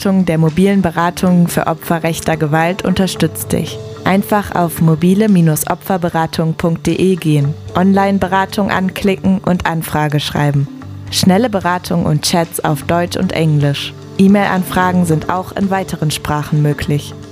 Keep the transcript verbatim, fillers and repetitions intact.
Beratung der mobilen Beratung für Opfer rechter Gewalt unterstützt dich. Einfach auf mobile Bindestrich opferberatung punkt de gehen, Online-Beratung anklicken und Anfrage schreiben. Schnelle Beratung und Chats auf Deutsch und Englisch. E-Mail-Anfragen sind auch in weiteren Sprachen möglich.